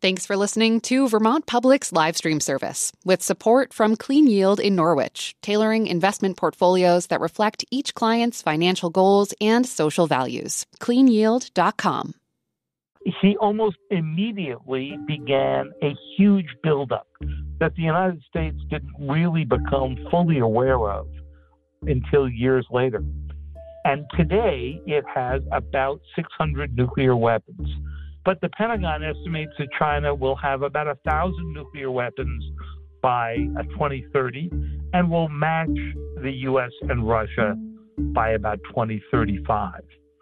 Thanks for listening to Vermont Public's live stream service with support from Clean Yield in Norwich, tailoring investment portfolios that reflect each client's financial goals and social values. CleanYield.com. He almost immediately began a huge buildup that the United States didn't really become fully aware of until years later. And today it has about 600 nuclear weapons. But the Pentagon estimates that China will have about 1,000 nuclear weapons by 2030 and will match the U.S. and Russia by about 2035.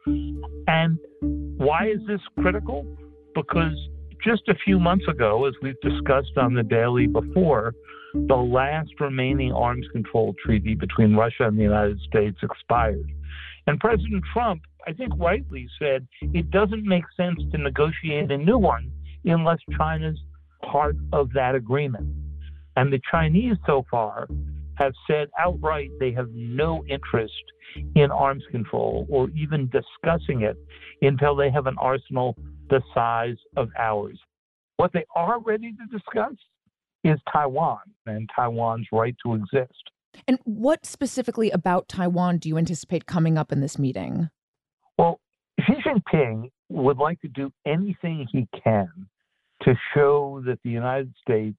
And why is this critical? Because just a few months ago, as we've discussed on the Daily before, the last remaining arms control treaty between Russia and the United States expired. And President Trump, I think rightly, said it doesn't make sense to negotiate a new one unless China's part of that agreement. And the Chinese so far have said outright they have no interest in arms control or even discussing it until they have an arsenal the size of ours. What they are ready to discuss is Taiwan and Taiwan's right to exist. And what specifically about Taiwan do you anticipate coming up in this meeting? Well, Xi Jinping would like to do anything he can to show that the United States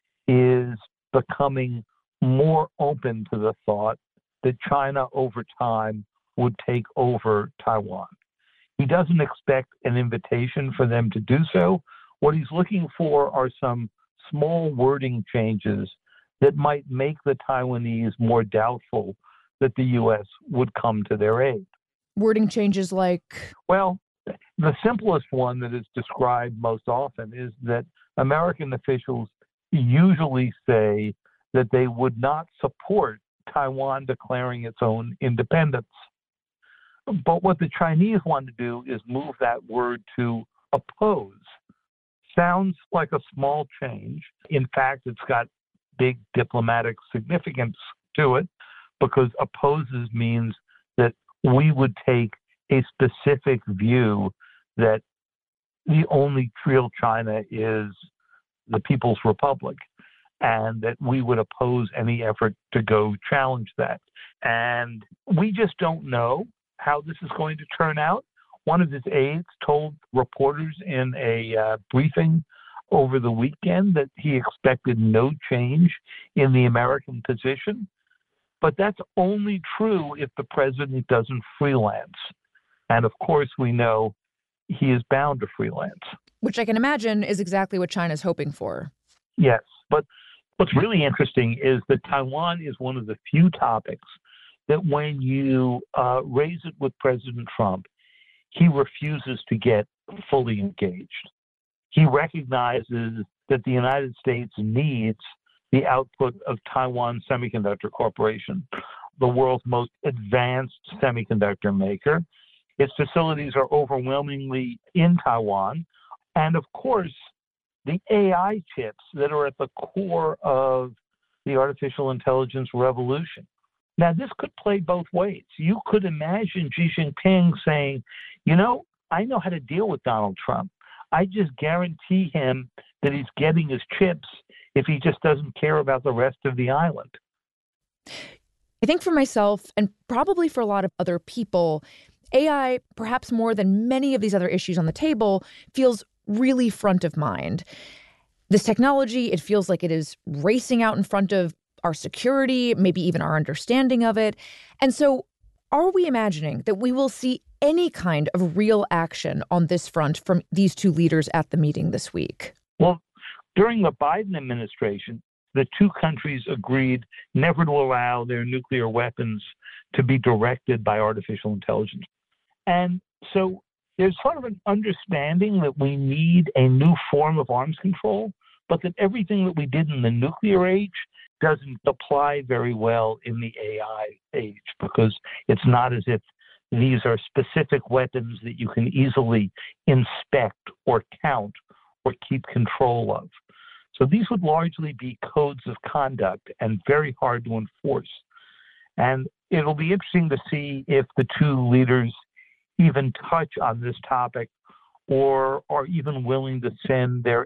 is becoming more open to the thought that China over time would take over Taiwan. He doesn't expect an invitation for them to do so. What he's looking for are some small wording changes that might make the Taiwanese more doubtful that the U.S. would come to their aid. Wording changes like? Well, the simplest one that is described most often is that American officials usually say that they would not support Taiwan declaring its own independence. But what the Chinese want to do is move that word to oppose. Sounds like a small change. In fact, it's got big diplomatic significance to it because opposes means that we would take a specific view that the only real China is the People's Republic and that we would oppose any effort to go challenge that. And we just don't know how this is going to turn out. One of his aides told reporters in a briefing over the weekend that he expected no change in the American position. But that's only true if the president doesn't freelance. And of course, we know he is bound to freelance. Which I can imagine is exactly what China's hoping for. Yes. But what's really interesting is that Taiwan is one of the few topics that when you raise it with President Trump, he refuses to get fully engaged. He recognizes that the United States needs the output of Taiwan Semiconductor Corporation, the world's most advanced semiconductor maker. Its facilities are overwhelmingly in Taiwan. And of course, the AI chips that are at the core of the artificial intelligence revolution. Now, this could play both ways. You could imagine Xi Jinping saying, I know how to deal with Donald Trump. I just guarantee him that he's getting his chips if he just doesn't care about the rest of the island. I think for myself, and probably for a lot of other people, AI, perhaps more than many of these other issues on the table, feels really front of mind. This technology, it feels like it is racing out in front of our security, maybe even our understanding of it. And so are we imagining that we will see any kind of real action on this front from these two leaders at the meeting this week? Well, during the Biden administration, the two countries agreed never to allow their nuclear weapons to be directed by artificial intelligence. And so there's sort of an understanding that we need a new form of arms control, but that everything that we did in the nuclear age doesn't apply very well in the AI age because it's not as if these are specific weapons that you can easily inspect or count or keep control of. So these would largely be codes of conduct and very hard to enforce. And it'll be interesting to see if the two leaders even touch on this topic or are even willing to send their